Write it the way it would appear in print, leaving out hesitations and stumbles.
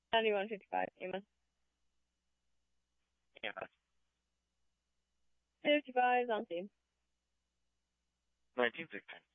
9155. Amen. EMS. 55 is on scene. 1916.